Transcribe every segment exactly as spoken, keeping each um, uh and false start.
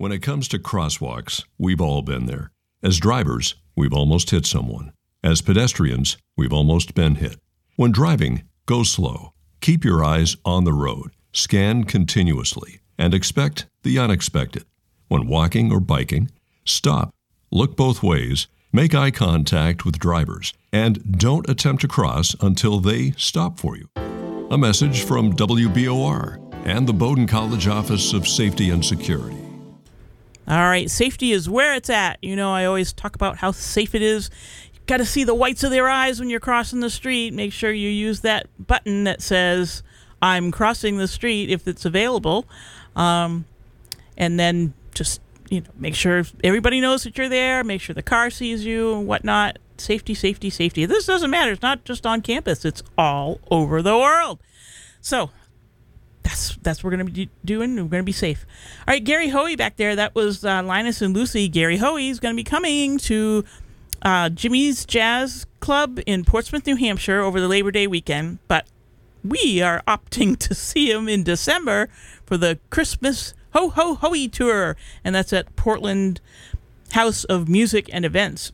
When it comes to crosswalks, we've all been there. As drivers, we've almost hit someone. As pedestrians, we've almost been hit. When driving, go slow. Keep your eyes on the road. Scan continuously and expect the unexpected. When walking or biking, stop, look both ways, make eye contact with drivers, and don't attempt to cross until they stop for you. A message from W B O R and the Bowdoin College Office of Safety and Security. All right, safety is where it's at. You know, I always talk about how safe it is. You've got to see the whites of their eyes when you're crossing the street. Make sure you use that button that says, I'm crossing the street, if it's available. Um, and then just, you know, make sure everybody knows that you're there. Make sure the car sees you and whatnot. Safety, safety, safety. This doesn't matter. It's not just on campus. It's all over the world. So that's that's what we're going to be doing. We're going to be safe. All right, Gary Hoey back there. That was uh, Linus and Lucy. Gary Hoey is going to be coming to uh, Jimmy's Jazz Club in Portsmouth, New Hampshire over the Labor Day weekend. But we are opting to see him in December for the Christmas Ho Ho Hoey tour. And that's at Portland House of Music and Events.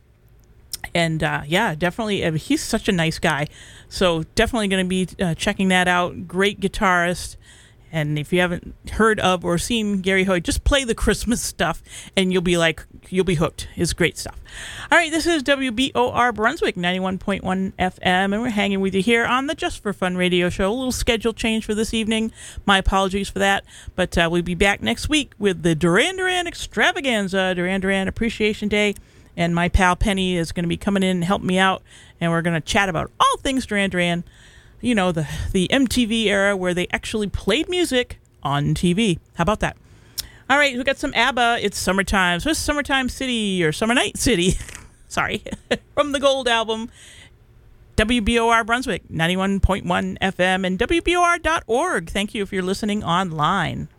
And, uh, yeah, definitely, uh, he's such a nice guy. So definitely going to be uh, checking that out. Great guitarist. And if you haven't heard of or seen Gary Hoey, just play the Christmas stuff, and you'll be like, you'll be hooked. It's great stuff. All right, this is W B O R Brunswick, ninety-one point one F M, and we're hanging with you here on the Just for Fun radio show. A little schedule change for this evening. My apologies for that. But uh, we'll be back next week with the Duran Duran Extravaganza, Duran Duran Appreciation Day. And my pal Penny is going to be coming in and helping me out, and we're going to chat about all things Duran Duran. You know, the the M T V era where they actually played music on T V. How about that? All right, we got some ABBA. It's summertime. So it's Summertime City or Summer Night City. Sorry. From the Gold album. W B O R Brunswick, ninety-one point one F M and W B O R dot org. Thank you if you're listening online.